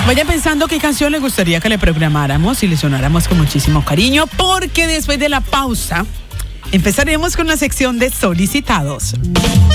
Vaya pensando qué canción le gustaría que le programáramos y le sonáramos con muchísimo cariño, porque después de la pausa empezaremos con la sección de solicitados.